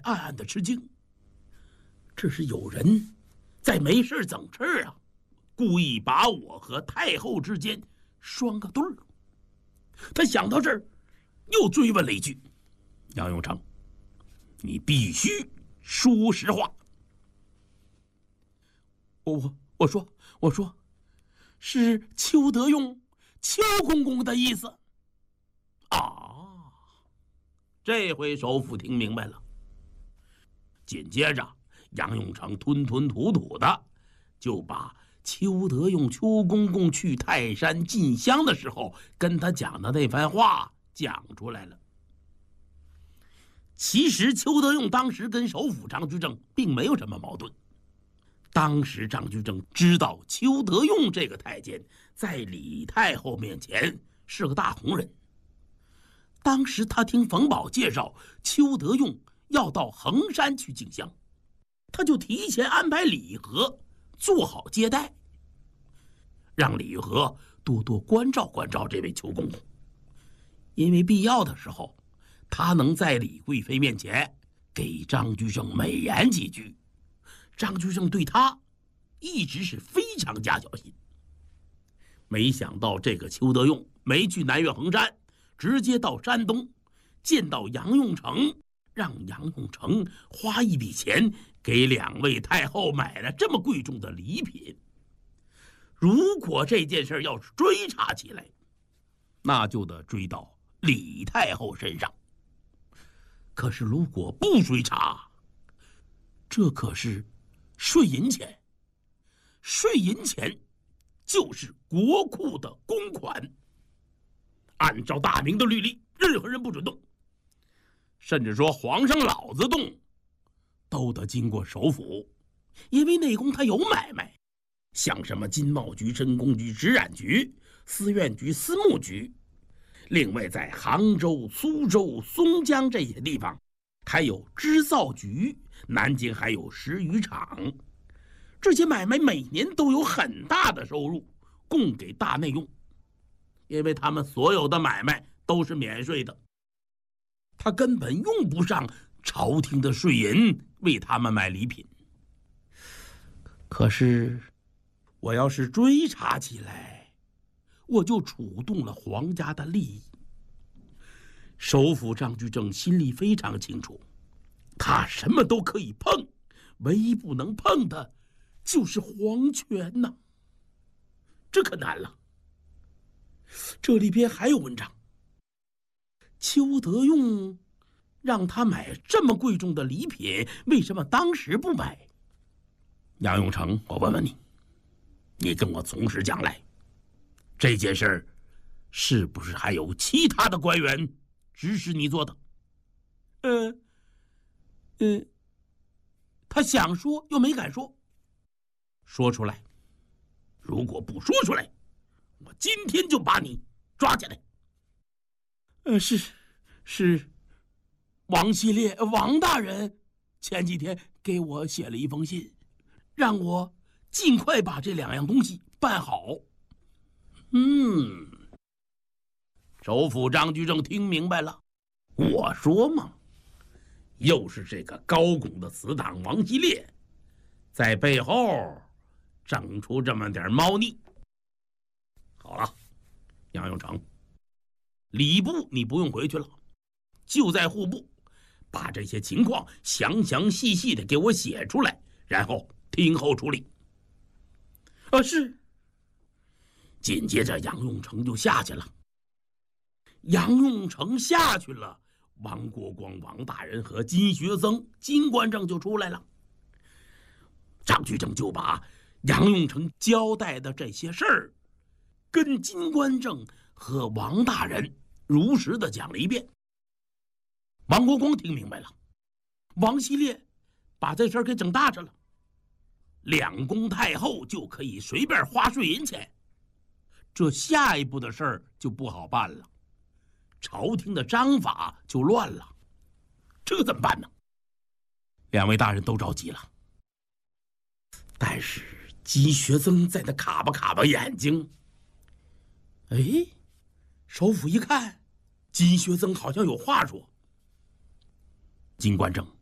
暗暗的吃惊，这是有人在没事整事啊，故意把我和太后之间拴个对儿。他想到这儿，又追问了一句：“杨永成，你必须说实话。”我说，是邱德用，邱公公的意思。啊，这回首府听明白了。紧接着，杨永成吞吞吐吐的就把邱德用邱公公去泰山进香的时候跟他讲的那番话讲出来了。其实邱德用当时跟首辅张居正并没有什么矛盾。当时张居正知道邱德用这个太监在李太后面前是个大红人。当时他听冯保介绍邱德用要到衡山去进香，他就提前安排李玉和做好接待，让李玉和多多关照关照这位邱公公，因为必要的时候他能在李贵妃面前给张居正美言几句。张居正对他一直是非常加小心。没想到这个邱德用没去南岳衡山，直接到山东见到杨用成，让杨用成花一笔钱给两位太后买了这么贵重的礼品。如果这件事要是追查起来，那就得追到李太后身上。可是如果不追查，这可是税银钱，税银钱就是国库的公款，按照大明的律例，任何人不准动，甚至说皇上老子动，都得经过首府，因为内宫他有买卖，像什么金茂局、申公局、植染局、司院局、司牧局，另外在杭州、苏州、松江这些地方还有织造局，南京还有石渔场，这些买卖每年都有很大的收入供给大内用，因为他们所有的买卖都是免税的，他根本用不上朝廷的税银为他们买礼品。可是我要是追查起来，我就触动了皇家的利益。首辅张居正心里非常清楚，他什么都可以碰，唯一不能碰的就是皇权呐。这可难了。这里边还有文章，邱德用让他买这么贵重的礼品，为什么当时不买？杨永成，我问问你，你跟我从实讲来，这件事儿是不是还有其他的官员指使你做的？他想说又没敢说，说出来。如果不说出来，我今天就把你抓起来。是，王希烈王大人前几天给我写了一封信，让我尽快把这两样东西办好。首辅张居正听明白了，我说嘛，又是这个高拱的死党王希烈在背后整出这么点猫腻。好了，杨永成，礼部你不用回去了，就在户部把这些情况详详细细的给我写出来，然后听候处理。是。紧接着杨永成就下去了。杨永成下去了，王国光王大人和金学曾金官正就出来了。张居正就把杨永成交代的这些事儿跟金官正和王大人如实的讲了一遍。王国光听明白了，王希烈把这事儿给整大着了，两宫太后就可以随便花税银钱，这下一步的事儿就不好办了，朝廷的章法就乱了，这怎么办呢？两位大人都着急了。但是金学曾在那卡巴眼睛，首辅一看，金学曾好像有话说。金官正，